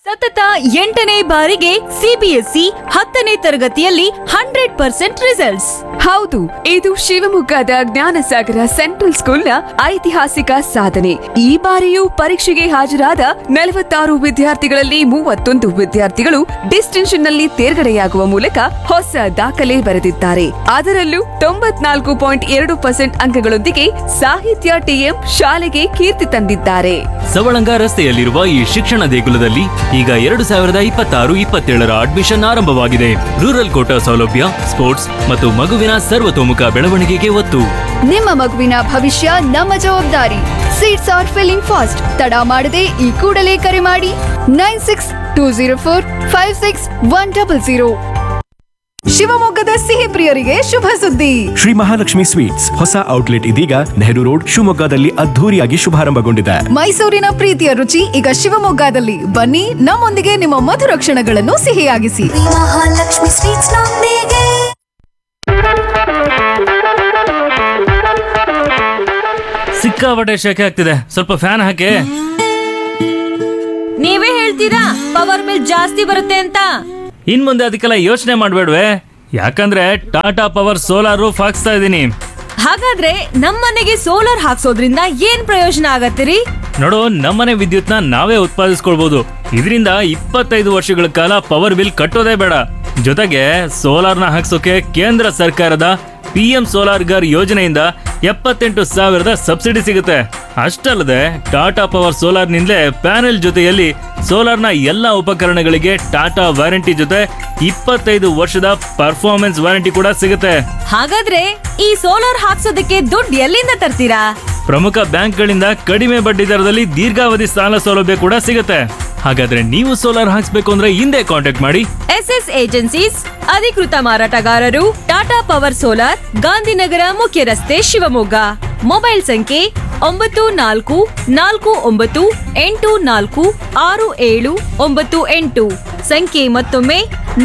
ಸತತ 8ನೇ ಬಾರಿಗೆ ಸಿಬಿಎಸ್ಇ 10ನೇ ತರಗತಿಯಲ್ಲಿ 100% ರಿಸಲ್ಟ್ಸ್. ಹೌದು, ಇದು ಶಿವಮೊಗ್ಗದ ಜ್ಞಾನಸಾಗರ ಸೆಂಟ್ರಲ್ ಸ್ಕೂಲ್ನ ಐತಿಹಾಸಿಕ ಸಾಧನೆ. ಈ ಬಾರಿಯೂ ಪರೀಕ್ಷೆಗೆ ಹಾಜರಾದ 46 ವಿದ್ಯಾರ್ಥಿಗಳಲ್ಲಿ 31 ವಿದ್ಯಾರ್ಥಿಗಳು ಡಿಸ್ಟಿಂಕ್ಷನ್ ನಲ್ಲಿ ತೇರ್ಗಡೆಯಾಗುವ ಮೂಲಕ ಹೊಸ ದಾಖಲೆ ಬರೆದಿದ್ದಾರೆ. ಅದರಲ್ಲೂ 94.2% ಅಂಕಗಳೊಂದಿಗೆ ಸಾಹಿತ್ಯ ಟಿಎಂ ಶಾಲೆಗೆ ಕೀರ್ತಿ ತಂದಿದ್ದಾರೆ. ಸವಳಂಗ ರಸ್ತೆಯಲ್ಲಿರುವ ಈ ಶಿಕ್ಷಣ ದೇಗುಲದಲ್ಲಿ ಈಗ 2026-27ರ ಅಡ್ಮಿಷನ್ ಆರಂಭವಾಗಿದೆ. ರೂರಲ್ ಕೋಟಾ ಸೌಲಭ್ಯ, ಸ್ಪೋರ್ಟ್ಸ್ ಮತ್ತು ಮಗುವಿನ ಸರ್ವತೋಮುಖ ಬೆಳವಣಿಗೆಗೆ ಒತ್ತು. ನಿಮ್ಮ ಮಗುವಿನ ಭವಿಷ್ಯ ನಮ್ಮ ಜವಾಬ್ದಾರಿ. Seats R filling fast. ತಡ ಮಾಡದೆ ಈ ಕೂಡಲೇ ಕರೆ ಮಾಡಿ 9620456100. ಶಿವಮೊಗ್ಗದ ಸಿಹಿ ಪ್ರಿಯರಿಗೆ ಶುಭ ಸುದ್ದಿ. ಶ್ರೀ ಮಹಾಲಕ್ಷ್ಮಿ ಸ್ವೀಟ್ಸ್ ಹೊಸ ಔಟ್ಲೆಟ್ ಇದೀಗ ನೆಹರು ರೋಡ್ ಶಿವಮೊಗ್ಗದಲ್ಲಿ ಅದ್ಧೂರಿಯಾಗಿ ಶುಭಾರಂಭಗೊಂಡಿದೆ. ಮೈಸೂರಿನ ಪ್ರೀತಿಯ ರುಚಿ ಈಗ ಶಿವಮೊಗ್ಗದಲ್ಲಿ. ಬನ್ನಿ, ನಮ್ಮೊಂದಿಗೆ ನಿಮ್ಮ ಮಧುರ ಕ್ಷಣಗಳನ್ನು ಸಿಹಿಯಾಗಿಸಿ. ಮಹಾಲಕ್ಷ್ಮಿ ಸ್ವೀಟ್ಸ್ ನೊಂದಿಗೆ. ಸಿಕ್ಕಾಪಟ್ಟೆ ಶೆಕೆ ಆಗ್ತಿದೆ, ಸ್ವಲ್ಪ ಫ್ಯಾನ್ ಹಾಕಿ. ನೀವೇ ಹೇಳ್ತೀರಾ ಪವರ್ ಬಿಲ್ ಜಾಸ್ತಿ ಬರುತ್ತೆ ಅಂತ. ಇನ್ ಮುಂದೆ ಅದಕ್ಕೆಲ್ಲ ಯೋಚನೆ ಮಾಡ್ಬೇಡ್ವೆ, ಯಾಕಂದ್ರೆ ಟಾಟಾ ಪವರ್ ಸೋಲಾರ್ ರೂಫ್ ಹಾಕ್ಸ್ತಾ ಇದೀನಿ. ಹಾಗಾದ್ರೆ ನಮ್ಮನೆಗೆ ಸೋಲಾರ್ ಹಾಕ್ಸೋದ್ರಿಂದ ಏನ್ ಪ್ರಯೋಜನ ಆಗತ್ತಿರಿ? ನೋಡು, ನಮ್ಮನೆ ವಿದ್ಯುತ್ನ ನಾವೇ ಉತ್ಪಾದಿಸ್ಕೊಳ್ಬಹುದು. ಇದರಿಂದ 25 ವರ್ಷಗಳ ಕಾಲ ಪವರ್ ಬಿಲ್ ಕಟ್ಟೋದೇ ಬೇಡ. ಜೊತೆಗೆ ಸೋಲಾರ್ನ ಹಾಕ್ಸೋಕೆ ಕೇಂದ್ರ ಸರ್ಕಾರದ PM ಸೋಲಾರ್ ಗರ್ ಯೋಜನೆಯಿಂದ 78,000 ಸಬ್ಸಿಡಿ ಸಿಗುತ್ತೆ. ಅಷ್ಟಲ್ಲದೆ ಟಾಟಾ ಪವರ್ ಸೋಲಾರ್ ನಿಂದಲೇ ಪ್ಯಾನೆಲ್ ಜೊತೆಯಲ್ಲಿ ಸೋಲಾರ್ನ ಎಲ್ಲಾ ಉಪಕರಣಗಳಿಗೆ ಟಾಟಾ ವಾರಂಟಿ ಜೊತೆ 25 ವರ್ಷದ ಪರ್ಫಾರ್ಮೆನ್ಸ್ ವಾರಂಟಿ ಕೂಡ ಸಿಗುತ್ತೆ. ಹಾಗಾದ್ರೆ ಈ ಸೋಲಾರ್ ಹಾಕ್ಸೋದಕ್ಕೆ ದುಡ್ಡು ಎಲ್ಲಿಂದ ತರ್ತೀರಾ? ಪ್ರಮುಖ ಬ್ಯಾಂಕ್ಗಳಿಂದ ಕಡಿಮೆ ಬಡ್ಡಿ ದರದಲ್ಲಿ ದೀರ್ಘಾವಧಿ ಸಾಲ ಸೌಲಭ್ಯ ಕೂಡ ಸಿಗುತ್ತೆ. ಹಾಗಾದ್ರೆ ನೀವು ಸೋಲಾರ್ ಹಾಕ್ಸ್ಬೇಕು ಅಂದ್ರೆ ಹಿಂದೆ ಕಾಂಟ್ಯಾಕ್ಟ್ ಮಾಡಿ. SS ಏಜೆನ್ಸೀಸ್ ಅಧಿಕೃತ ಮಾರಾಟಗಾರರು, ಟಾಟಾ ಪವರ್ ಸೋಲಾರ್, ಗಾಂಧಿನಗರ ಮುಖ್ಯ ರಸ್ತೆ, ಶಿವಮೊಗ್ಗ. ಮೊಬೈಲ್ ಸಂಖ್ಯೆ 9449846798. ಸಂಖ್ಯೆ ಮತ್ತೊಮ್ಮೆ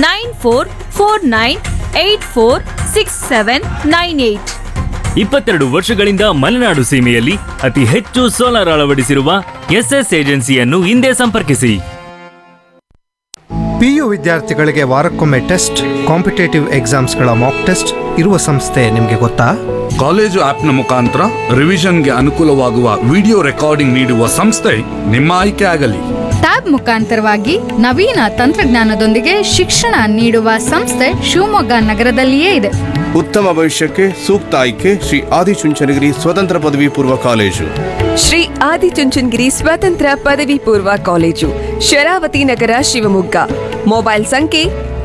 9449846798. 22 ವರ್ಷಗಳಿಂದ ಮಲೆನಾಡು ಸೀಮೆಯಲ್ಲಿ ಅತಿ ಹೆಚ್ಚು ಸೋಲಾರ್ ಅಳವಡಿಸಿರುವ SS ಏಜೆನ್ಸಿಯನ್ನು ಹಿಂದೆ ಸಂಪರ್ಕಿಸಿ. PU ವಿದ್ಯಾರ್ಥಿಗಳಿಗೆ ವಾರಕ್ಕೊಮ್ಮೆ ಟೆಸ್ಟ್, ಕಾಂಪಿಟೇಟಿವ್ ಎಕ್ಸಾಮ್ಸ್ಗಳ ಮಾಕ್ ಟೆಸ್ಟ್ ಇರುವ ಸಂಸ್ಥೆ ನಿಮಗೆ ಗೊತ್ತಾ? ಕಾಲೇಜು ಆಪ್ನ ಮುಖಾಂತರ ರಿವಿಷನ್ಗೆ ಅನುಕೂಲವಾಗುವ ವಿಡಿಯೋ ರೆಕಾರ್ಡಿಂಗ್ ನೀಡುವ ಸಂಸ್ಥೆ ನಿಮ್ಮ ಆಯ್ಕೆ ಆಗಲಿ. ಟ್ಯಾಬ್ ಮುಖಾಂತರವಾಗಿ ನವೀನ ತಂತ್ರಜ್ಞಾನದೊಂದಿಗೆ ಶಿಕ್ಷಣ ನೀಡುವ ಸಂಸ್ಥೆ ಶಿವಮೊಗ್ಗ ನಗರದಲ್ಲಿಯೇ ಇದೆ. ಉತ್ತಮ ಭವಿಷ್ಯಕ್ಕೆ ಸೂಕ್ತ ಆಯ್ಕೆ ಶ್ರೀ ಆದಿಚುಂಚನಗಿರಿ ಸ್ವತಂತ್ರ ಪದವಿ ಪೂರ್ವ ಕಾಲೇಜು. ಶ್ರೀ ಆದಿಚುಂಚನಗಿರಿ ಸ್ವತಂತ್ರ ಪದವಿ ಪೂರ್ವ ಕಾಲೇಜು, ಶರಾವತಿ ನಗರ, ಶಿವಮೊಗ್ಗ. ಮೊಬೈಲ್ ಸಂಖ್ಯೆ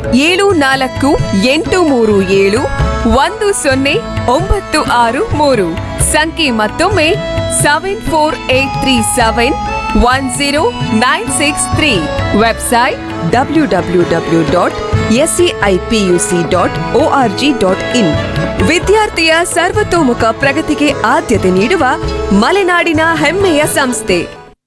7487109663. ಸಂಖ್ಯೆ ಮತ್ತೊಮ್ಮೆ 7483710963. Website www.seipc.org.in. ವಿದ್ಯಾರ್ಥಿಯ ಸರ್ವತೋಮುಖ ಪ್ರಗತಿಗೆ ಆದ್ಯತೆ ನೀಡುವ ಮಲೆನಾಡಿನ ಹೆಮ್ಮೆಯ ಸಂಸ್ಥೆ.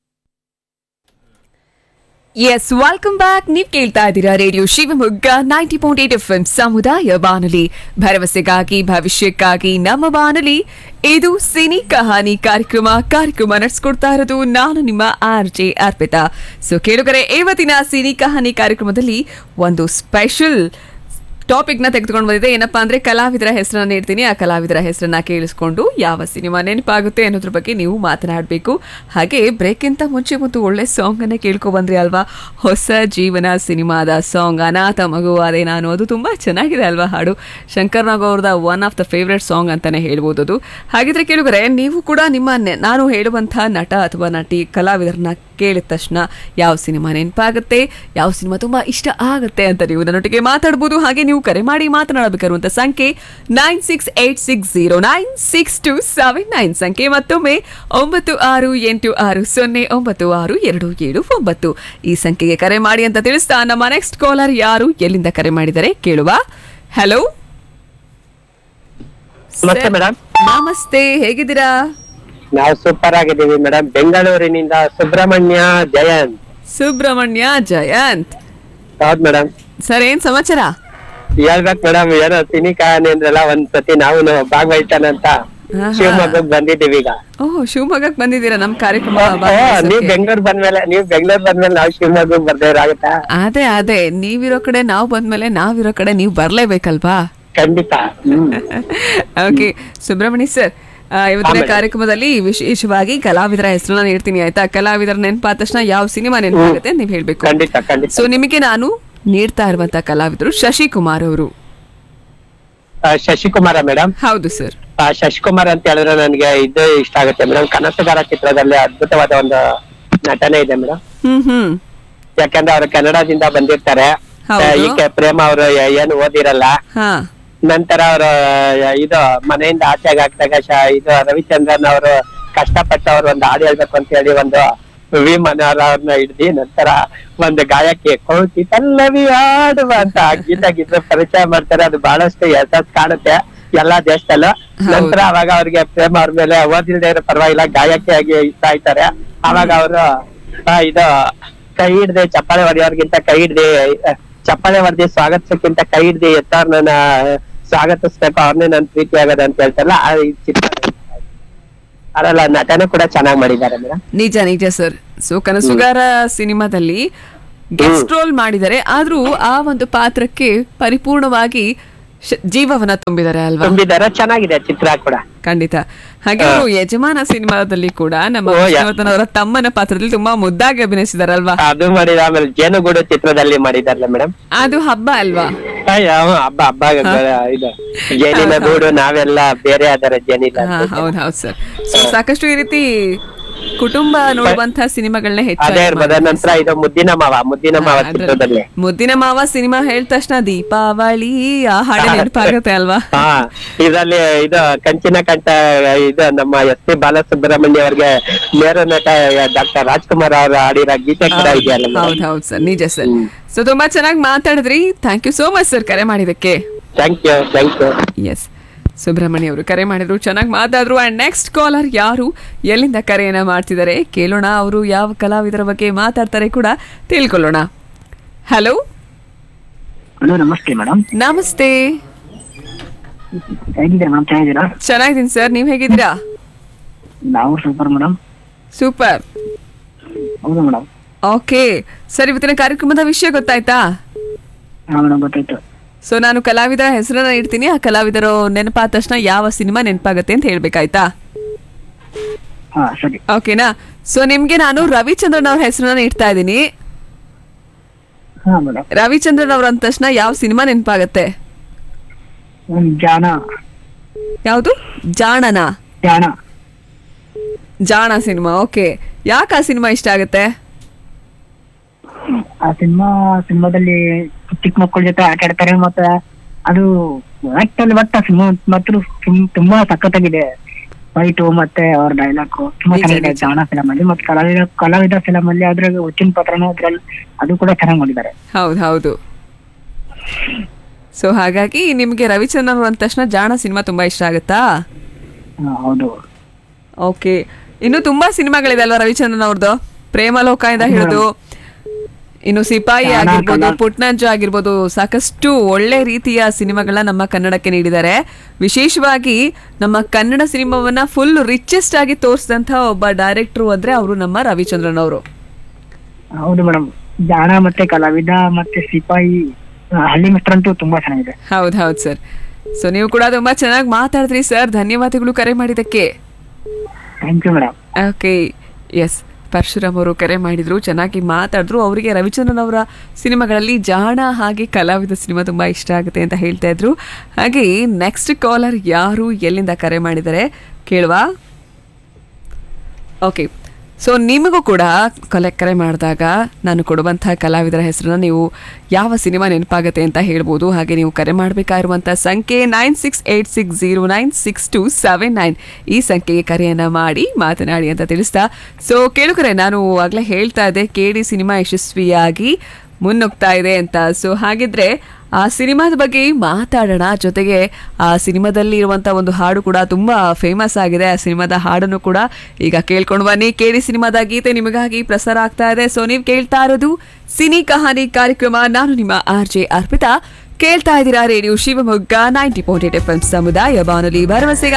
S, welcome back. ನೀವ್ ಕೇಳ್ತಾ ಇದ್ದೀರಾ ರೇಡಿಯೋ ಶಿವಮೊಗ್ಗ 90.8 FM ಸಮುದಾಯ ಬಾನುಲಿ, ಭರವಸೆಗಾಗಿ ಭವಿಷ್ಯಕ್ಕಾಗಿ ನಮ್ಮ ಬಾನುಲಿ. ಇದು ಸಿನಿ ಕಹಾನಿ ಕಾರ್ಯಕ್ರಮ ನಡೆಸ್ಕೊಡ್ತಾ ಇರೋದು ನಾನು ನಿಮ್ಮ RJ ಅರ್ಪಿತಾ. ಸೊ ಕೇಳುಗರೆ, ಇವತ್ತಿನ ಸಿನಿ ಕಹಾನಿ ಕಾರ್ಯಕ್ರಮದಲ್ಲಿ ಒಂದು ಸ್ಪೆಷಲ್ ಟಾಪಿಕ್ ನ ತೆಗೆದುಕೊಂಡು ಬಂದಿದೆ. ಏನಪ್ಪಾ ಅಂದ್ರೆ, ಕಲಾವಿದರ ಹೆಸರನ್ನ ನೀಡ್ತೀನಿ. ಆ ಕಲಾವಿದರ ಹೆಸರನ್ನ ಕೇಳಿಸ್ಕೊಂಡು ಯಾವ ಸಿನಿಮಾ ನೆನಪಾಗುತ್ತೆ ಅನ್ನೋದ್ರ ಬಗ್ಗೆ ನೀವು ಮಾತನಾಡಬೇಕು. ಹಾಗೆ ಬ್ರೇಕ್ಗಿಂತ ಮುಂಚೆ ಒಂದು ಒಳ್ಳೆ ಸಾಂಗ್ ಅನ್ನ ಕೇಳ್ಕೊ ಬಂದ್ರಿ ಅಲ್ವಾ? ಹೊಸ ಜೀವನ ಸಿನಿಮಾದ ಸಾಂಗ್ ಅನಾಥ ಮಗುವಾದೆ ನಾನು. ಅದು ತುಂಬಾ ಚೆನ್ನಾಗಿದೆ ಅಲ್ವಾ ಹಾಡು? ಶಂಕರ್ ನಾಗ್ ಅವ್ರದ one of the favourite song ಅಂತಾನೆ ಹೇಳ್ಬೋದು ಅದು. ಹಾಗಿದ್ರೆ ಕೇಳುಗರೆ, ನೀವು ಕೂಡ ನಿಮ್ಮ ನಾನು ಹೇಳುವಂತಹ ನಟ ಅಥವಾ ನಟಿ ಕಲಾವಿದರನ್ನ ಕೇಳಿದ ತಕ್ಷಣ ಯಾವ ಸಿನಿಮಾ ನೆನಪಾಗುತ್ತೆ, ಯಾವ ಸಿನಿಮಾ ತುಂಬಾ ಇಷ್ಟ ಆಗುತ್ತೆ ಅಂತ ನೀವು ನನ್ನೊಟ್ಟಿಗೆ ಮಾತಾಡ್ಬೋದು. ಹಾಗೆ ನೀವು ಕರೆ ಮಾಡಿ ಮಾತನಾಡಬೇಕಾಗಿರುವಂತ ಸಂಖ್ಯೆ 9680962799. ಸಂಖ್ಯೆ ಮತ್ತೊಮ್ಮೆ 9686096279. ಈ ಸಂಖ್ಯೆಗೆ ಕರೆ ಮಾಡಿ ಅಂತ ತಿಳಿಸ್ತಾ ನಮ್ಮ ನೆಕ್ಸ್ಟ್ ಕಾಲರ್ ಯಾರು, ಎಲ್ಲಿಂದ ಕರೆ ಮಾಡಿದ್ದಾರೆ ಕೇಳುವ. ಹಲೋ, ನಮಸ್ತೆ, ಹೇಗಿದ್ದೀರಾ? ನಾವು ಸೂಪರ್ ಆಗಿದ್ದೀವಿ ಮೇಡಮ್. ಬೆಂಗಳೂರಿನಿಂದ ಸುಬ್ರಹ್ಮಣ್ಯ ಜಯಂತ್. ಹೌದು ಮೇಡಮ್. ಸರ್, ಏನ್ ಸಮಾಚಾರ? ಹೇಳ್ಬೇಕು ಮೇಡಮ್. ಏನೋ ಸಿನಿ ಕಹಾನಿ ಅಂದ್ರಲ್ಲ, ಒಂದ್ಸತಿ ನಾವು ಭಾಗವಹಿಸೋಣ ಅಂತ ಶಿವಮೊಗ್ಗಕ್ಕೆ ಬಂದಿದ್ದೀವಿ ಈಗ. ಓಹ್, ಶಿವಮೊಗ್ಗಕ್ಕೆ ಬಂದಿದ್ದೀರಾ ನಮ್ ಕಾರ್ಯಕ್ರಮ ನೀವ್ ಭಾಗವಹಿಸೋಕೆ? ಬೆಂಗಳೂರು ಬಂದ್ಮೇಲೆ ನಾವು ಶಿವಮೊಗ್ಗಕ್ಕೆ ಬರ್ದೇವ್ರಾಗತ್ತಾ? ಅದೇ ನೀವಿರೋ ಕಡೆ ನಾವು ಬಂದ್ಮೇಲೆ ನಾವಿರೋ ಕಡೆ ನೀವು ಬರ್ಲೇಬೇಕಲ್ವಾ? ಖಂಡಿತ. ಓಕೆ ಸುಬ್ರಹ್ಮಣ್ಯ ಸರ್, ಇವತ್ತಿನ ಕಾರ್ಯಕ್ರಮದಲ್ಲಿ ವಿಶೇಷವಾಗಿ ಕಲಾವಿದರ ಹೆಸರನ್ನ ನೀಡ್ತೀನಿ ಆಯ್ತಾ? ಕಲಾವಿದರ ನೆನಪಾದ ತಕ್ಷಣ ಯಾವ ಸಿನಿಮಾ ನೆನಪಾಗುತ್ತೆ ನೀವು ಹೇಳ್ಬೇಕು. ಖಂಡಿತ. ಸೊ ನಿಮಗೆ ನಾನು ನೀಡ್ತಾ ಇರುವಂತ ಕಲಾವಿದರು ಶಶಿಕುಮಾರ್ ಅವರು. ಶಶಿಕುಮಾರ ಮೇಡಮ್? ಹೌದು ಸರ್. ಶಶಿಕುಮಾರ್ ಅಂತ ಹೇಳಿದ್ರೆ ನನಗೆ ಇದು ಇಷ್ಟ ಆಗುತ್ತೆ ಮೇಡಮ್. ಕನಸುಗಾರ ಚಿತ್ರದಲ್ಲಿ ಅದ್ಭುತವಾದ ಒಂದು ನಟನೆ ಇದೆ ಮೇಡಮ್. ಯಾಕಂದ್ರೆ ಅವ್ರು ಕನ್ನಡದಿಂದ ಬಂದಿರ್ತಾರೆ. ಈಕೆ ಪ್ರೇಮ ಅವರು ಏನು ಓದಿರಲ್ಲ. ನಂತರ ಅವರು ಇದು ಮನೆಯಿಂದ ಆಚೆಗೆ ಹಾಕಿದಾಗ ಇದು ರವಿಚಂದ್ರನ್ ಅವರು ಕಷ್ಟಪಟ್ಟವ್ರು ಒಂದು ಹಾಡು ಹೇಳ್ಬೇಕು ಅಂತ ಹೇಳಿ ಒಂದು ವಿ ಮನೋಹರ್ ಅವ್ರನ್ನ ಹಿಡ್ದಿ ನಂತರ ಒಂದು ಗಾಯಕಿ ಕೋಟಿ ಪಲ್ಲವಿ ಹಾಡುವ ಅಂತ ಗೀತ ಪರಿಚಯ ಮಾಡ್ತಾರೆ. ಅದು ಬಹಳಷ್ಟು ಯಶಸ್ ಕಾಣುತ್ತೆ ಎಲ್ಲಾ ದೇಶದಲ್ಲೂ. ನಂತರ ಅವಾಗ ಅವ್ರಿಗೆ ಪ್ರೇಮ ಅವ್ರ ಮೇಲೆ ಓದಿಲ್ದೇ ಇರೋ ಪರವಾಗಿಲ್ಲ ಗಾಯಕಿಯಾಗಿ ಇಷ್ಟ ಆಯ್ತಾರೆ. ಅವಾಗ ಅವರು ಇದು ಕೈ ಹಿಡ್ದೆ ಚಪ್ಪಾಳೆ ಹೊಡೆಯೋರ್ಗಿಂತ ಕೈ ಹಿಡ್ದಿ ಚಪ್ಪಾಳೆ ಹೊಡೆದಿ ಸ್ವಾಗತಿಸಕ್ಕಿಂತ ಕೈ ಹಿಡ್ದಿ ಎತ್ತವ್ರನ್ನ ಸ್ವಾಗತಿಸ್ಬೇಕು, ಅವ್ರನ್ನೇ ನನ್ ಪ್ರೀತಿ ಆಗದ ಅಂತ ಹೇಳ್ತಾರಲ್ಲ, ಈ ಚಿತ್ರ ಅಲ್ಲ ನಟನೆ ಕೂಡ ಚೆನ್ನಾಗಿ ಮಾಡಿದ್ದಾರೆ ಮೇಡಮ್. ನಿಜ ಸರ್. ಸೊ ಕನಸುಗಾರ ಸಿನಿಮಾದಲ್ಲಿ ಗೆಸ್ಟ್ ರೋಲ್ ಮಾಡಿದ್ದಾರೆ, ಆದ್ರೂ ಆ ಒಂದು ಪಾತ್ರಕ್ಕೆ ಪರಿಪೂರ್ಣವಾಗಿ ಜೀವವನ್ನ ತುಂಬಿದ್ದಾರೆ ಅಲ್ವಾ? ತುಂಬಿದ್ದಾರೆ, ಚೆನ್ನಾಗಿದೆ ಚಿತ್ರ ಕೂಡ. ಖಂಡಿತ. ಹಾಗೆ ಅವರು ಯಜಮಾನ ಸಿನಿಮಾದಲ್ಲಿ ಕೂಡ ನಮ್ಮ ವಿಷ್ಣುವರ್ಧನ್ ಅವರ ತಮ್ಮನ ಪಾತ್ರದಲ್ಲಿ ತುಂಬಾ ಮುದ್ದಾಗಿ ಅಭಿನಯಿಸಿದಾರಲ್ವಾ? ಅದು ಮಾಡಿದ. ಆಮೇಲೆ ಜೇನುಗೂಡು ಚಿತ್ರದಲ್ಲಿ ಮಾಡಿದಾರಲ್ಲ ಮೇಡಮ್, ಅದು ಹಬ್ಬ ಅಲ್ವಾ? ಹಬ್ಬ ಇದು ಜೇನಿನ ಗೂಡು, ನಾವೆಲ್ಲ ಬೇರೆ ಆದಾರೆ ಜೇನಿಲ್ಲ. ಹೌದು ಸರ್. ಸೊ ಸಾಕಷ್ಟು ಈ ರೀತಿ ಕುಟುಂಬ ನೋಡುವಂತಹ ಸಿನಿಮಾಗಳನ್ನ ಅದೇ ಇರ್ಬೋದು. ನಂತರ ಇದು ಮುದ್ದಿನ ಮಾವ ಚಿತ್ರದಲ್ಲಿ ಮುದ್ದಿನ ಮಾವ ಸಿನಿಮಾ ಹೇಳಿದ ತಕ್ಷಣ ದೀಪಾವಳಿ ಆ ಹಾಡು ನೆನಪಾಗುತ್ತೆ ಅಲ್ವಾ? ಇದರಲ್ಲಿ ಇದು ಕಂಚಿನ ಕಂಠ ಇದು ನಮ್ಮ SP ಬಾಲಸುಬ್ರಹ್ಮಣ್ಯ ಅವ್ರಿಗೆ ನೇರ ನಟ ಡಾಕ್ಟರ್ ರಾಜ್ಕುಮಾರ್ ಅವರು ಹಾಡಿರೋ ಗೀತೆ ಕೂಡ ಇದೆಯಲ್ಲ. ಹೌದು ಸರ್, ನಿಜ ಸರ್. ಸೊ ತುಂಬಾ ಚೆನ್ನಾಗಿ ಮಾತಾಡಿದ್ರಿ. Thank you so much sir ಕರೆ ಮಾಡಿದಕ್ಕೆ. Thank you. ಎಸ್, ಸುಬ್ರಹ್ಮಣ್ಯ ಅವರು ಕರೆ ಮಾಡಿದ್ರು, ಚೆನ್ನಾಗಿ ಮಾತಾದ್ರು. ಅಂಡ್ ನೆಕ್ಸ್ಟ್ ಕಾಲರ್ ಯಾರು, ಎಲ್ಲಿಂದ ಕರೆಯನ್ನ ಮಾಡ್ತಿದ್ದಾರೆ ಕೇಳೋಣ. ಅವರು ಯಾವ ಕಲಾವಿದರ ಬಗ್ಗೆ ಮಾತಾಡ್ತಾರೆ ಕೂಡ ತಿಳ್ಕೊಳ್ಳೋಣ. ಹಲೋ. ನಮಸ್ತೆ ಮೇಡಮ್. ನಮಸ್ತೆ. ಹೇಗಿದ್ದೀರಾ ಮೇಡಮ್? ಚೆನ್ನಾಗಿದ್ದೀರಾ? ಚೆನ್ನಾಗಿದ್ದೀನಿ ಸರ್, ನೀವ್ ಹೇಗಿದ್ದೀರಾ? ನಾವು ಸೂಪರ್ ಮೇಡಮ್. ಸೂಪರ್. ಹೌದು ಮೇಡಮ್. ಓಕೆ ಸರ್, ಇವತ್ತಿನ ಕಾರ್ಯಕ್ರಮದ ವಿಷಯ ಗೊತ್ತಾಯ್ತಾ? ಹಾ ಮೇಡಮ್, ಗೊತ್ತಾಯ್ತು. ಸೊ ನಾನು ಕಲಾವಿದರ ಹೆಸರನ್ನ ಇಡ್ತೀನಿ, ಆ ಕಲಾವಿದರು ನೆನಪಾದ ತಕ್ಷಣ ಯಾವ ಸಿನಿಮಾ ನೆನಪಾಗತ್ತೆ ಅಂತ ಹೇಳ್ಬೇಕಾಯ್ತಾ? ಸರಿ. ಓಕೆನಾ? ಸೊ ನಿಮ್ಗೆ ನಾನು ರವಿಚಂದ್ರನ್ ಅವ್ರ ಹೆಸರನ್ನ ಇಡ್ತಾ ಇದ್ದೀನಿ. ರವಿಚಂದ್ರನ್ ಅವ್ರ ಅಂದ ತಕ್ಷಣ ಯಾವ ಸಿನಿಮಾ ನೆನಪಾಗತ್ತೆ? ಯಾವುದು? ಜಾಣನಾ? ಜಾಣ ಸಿನಿಮಾ. ಓಕೆ, ಯಾಕೆ ಆ ಸಿನಿಮಾ ಇಷ್ಟ ಆಗುತ್ತೆ? ಆ ಸಿನಿಮಾದಲ್ಲಿ ಚಿಕ್ಕ ಮಕ್ಕಳ ಜೊತೆ ಆಟ ಆಡ್ತಾರೆ, ಮತ್ತೆ ಅದು ಸಿನಿಮಾ ಮಾತ್ರ ತುಂಬಾ ಸಖತ್ತಾಗಿದೆ. ಫೈಟು ಮತ್ತೆ ಅವ್ರ ಡೈಲಾಗ್ ತುಂಬಾ ಚೆನ್ನಾಗಿದೆ ಜಾಣ ಫಿಲಮ್ ಅಲ್ಲಿ. ಮತ್ತೆ ಕಲಾವಿದ ಫಿಲಮ್ ಅಲ್ಲಿ ಅದ್ರಾಗ ಹುಚ್ಚಿನ ಪಾತ್ರನೂ ಅದ್ರಲ್ಲಿ ಅದು ಕೂಡ ಚೆನ್ನಾಗಿ ಮಾಡಿದ್ದಾರೆ. ಹೌದು. ಸೊ ಹಾಗಾಗಿ ನಿಮ್ಗೆ ರವಿಚಂದ್ರನ್ ಅಂದ ತಕ್ಷಣ ಜಾಣ ಸಿನಿಮಾ ತುಂಬಾ ಇಷ್ಟ ಆಗುತ್ತಾ? ಹೌದು. ಓಕೆ, ಇನ್ನು ತುಂಬಾ ಸಿನಿಮಾಗಳಿದೆ ಅಲ್ವಾ ರವಿಚಂದ್ರನ್ ಅವ್ರದ್ದು? ಪ್ರೇಮಲೋಕ ಇಂದ ಹಿಡಿದು ಇನ್ನು ಸಿಪಾಯಿ ಆಗಿರ್ಬೋದು, ಪುಟ್ನಂಜು ಆಗಿರ್ಬೋದು, ಸಾಕಷ್ಟು ಒಳ್ಳೆ ರೀತಿಯ ಸಿನಿಮಾಗಳನ್ನ ನಮ್ಮ ಕನ್ನಡಕ್ಕೆ ನೀಡಿದ್ದಾರೆ. ವಿಶೇಷವಾಗಿ ನಮ್ಮ ಕನ್ನಡ ಸಿನಿಮಾವನ್ನ ಫುಲ್ ರಿಚೆಸ್ಟ್ ಆಗಿ ತೋರಿಸಿದಂತ ಒಬ್ಬ ಡೈರೆಕ್ಟರ್ ಅಂದ್ರೆ ಅವರು ನಮ್ಮ ರವಿಚಂದ್ರನ್ ಅವರು. ಹೌದು ಮೇಡಮ್. ಜಾಣ ಮತ್ತೆ ಕಲಾವಿದ ಮತ್ತೆ ಸಿಪಾಯಿ, ಹಳ್ಳಿ ಮಿತ್ರ ಅಂತೂ ತುಂಬಾ ಚೆನ್ನಾಗಿದೆ. ಹೌದು ಸರ್. ಸೊ ನೀವು ಕೂಡ ತುಂಬಾ ಚೆನ್ನಾಗಿ ಮಾತಾಡಿದ್ರಿ ಸರ್, ಧನ್ಯವಾದಗಳು ಕರೆ ಮಾಡಿದಕ್ಕೆ. Thank you madam. Okay, S, Parashuram ಅವರು ಕರೆ ಮಾಡಿದ್ರು, ಚೆನ್ನಾಗಿ ಮಾತಾಡಿದ್ರು. ಅವರಿಗೆ ರವಿಚಂದ್ರನ್ ಅವರ ಸಿನಿಮಾಗಳಲ್ಲಿ ಜಾಣ ಹಾಗೆ ಕಲಾವಿದ ಸಿನಿಮಾ ತುಂಬಾ ಇಷ್ಟ ಆಗುತ್ತೆ ಅಂತ ಹೇಳ್ತಾ ಇದ್ರು. ಹಾಗೆ ನೆಕ್ಸ್ಟ್ ಕಾಲರ್ ಯಾರು, ಎಲ್ಲಿಂದ ಕರೆ ಮಾಡಿದ್ದಾರೆ ಕೇಳುವ. ಓಕೆ, ಸೊ ನಿಮಗೂ ಕೂಡ ಕರೆ ಮಾಡಿದಾಗ ನಾನು ಕೊಡುವಂತಹ ಕಲಾವಿದರ ಹೆಸರನ್ನ ನೀವು ಯಾವ ಸಿನಿಮಾ ನೆನಪಾಗುತ್ತೆ ಅಂತ ಹೇಳ್ಬೋದು. ಹಾಗೆ ನೀವು ಕರೆ ಮಾಡಬೇಕಾಗಿರುವಂಥ ಸಂಖ್ಯೆ 9686096279. ಈ ಸಂಖ್ಯೆಗೆ ಕರೆಯನ್ನು ಮಾಡಿ ಮಾತನಾಡಿ ಅಂತ ತಿಳಿಸ್ತಾ, ಸೊ ಕೇಳುಗರೆ, ನಾನು ಆಗಲೇ ಹೇಳ್ತಾ ಇದ್ದೆ KD ಸಿನಿಮಾ ಯಶಸ್ವಿಯಾಗಿ ಮುನ್ನುಗ್ತಾ ಇದೆ ಅಂತ. ಸೊ ಹಾಗಿದ್ರೆ ಆ ಸಿನಿಮಾದ ಬಗ್ಗೆ ಮಾತಾಡೋಣ. ಜೊತೆಗೆ ಆ ಸಿನಿಮಾದಲ್ಲಿ ಇರುವಂತ ಒಂದು ಹಾಡು ಕೂಡ ತುಂಬಾ ಫೇಮಸ್ ಆಗಿದೆ. ಆ ಸಿನಿಮಾದ ಹಾಡನ್ನು ಕೂಡ ಈಗ ಕೇಳ್ಕೊಂಡು ಬನ್ನಿ. KD ಸಿನಿಮಾದ ಗೀತೆ ನಿಮಗಾಗಿ ಪ್ರಸಾರ ಆಗ್ತಾ ಇದೆ. ಸೊ ನೀವು ಕೇಳ್ತಾ ಇರೋದು ಸಿನಿ ಕಹಾನಿ ಕಾರ್ಯಕ್ರಮ. ನಾನು ನಿಮ್ಮ RJ ಅರ್ಪಿತಾ. ಕೇಳ್ತಾ ಇದ್ದೀರಾ ರೇಡಿಯೋ ಶಿವಮೊಗ್ಗ 90.8 FM ಸಮುದಾಯ ಬಾನುಲಿ, ಭರವಸೆಗಾಗಿ